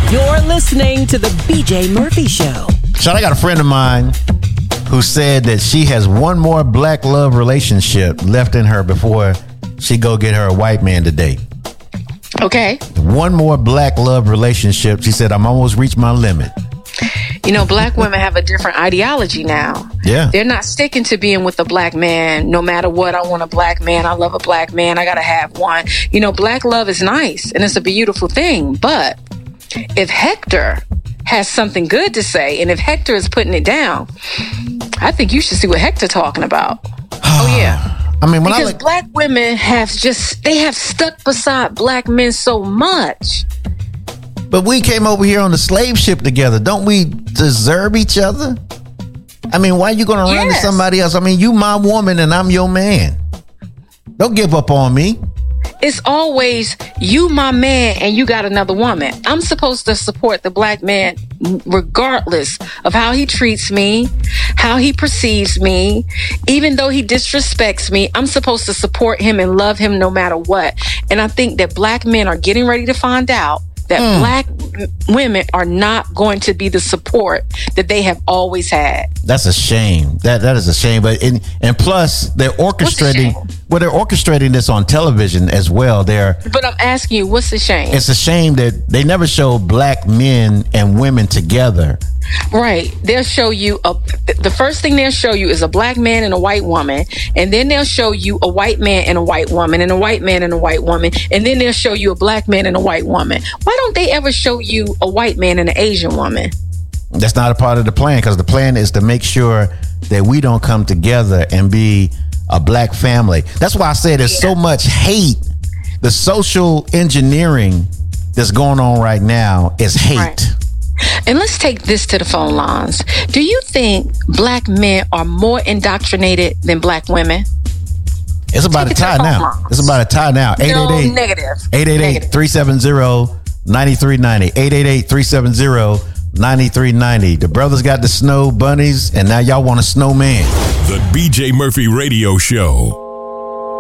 You're listening to the BJ Murphy Show. Sean, I got a friend of mine who said that she has one more black love relationship left in her before she go get her a white man to date. Okay. One more black love relationship. She said, I'm almost reached my limit. You know, black women have a different ideology now. Yeah. They're not sticking to being with a black man no matter what. I want a black man. I love a black man. I got to have one. You know, black love is nice and it's a beautiful thing. But if Hector has something good to say and if Hector is putting it down, I think you should see what Hector's talking about. Oh, yeah. I mean, because black women have stuck beside black men so much. But we came over here on the slave ship together. Don't we deserve each other? I mean, why are you going to run to somebody else? I mean, you my woman and I'm your man. Don't give up on me. It's always you my man and you got another woman. I'm supposed to support the black man regardless of how he treats me, how he perceives me. Even though he disrespects me, I'm supposed to support him and love him no matter what. And I think that black men are getting ready to find out that black women are not going to be the support that they have always had. That's a shame. That is a shame. But and plus they're orchestrating. Well, they're orchestrating this on television as well. But I'm asking you, what's the shame? It's a shame that they never show black men and women together. Right. They'll show you the first thing they'll show you is a black man and a white woman, and then they'll show you a white man and a white woman and a white man and a white woman, and then they'll show you a black man and a white woman. Why don't they ever show you a white man and an Asian woman? That's not a part of the plan, because the plan is to make sure that we don't come together and be a black family. That's why I say there's so much hate. The social engineering that's going on right now is hate. Right. And let's take this to the phone lines. Do you think black men are more indoctrinated than black women? It's about a tie now. It's about a tie now. 888 negative. 888-370-9390. 888-370-9390. The brothers got the snow bunnies, and now y'all want a snowman. The BJ Murphy Radio Show.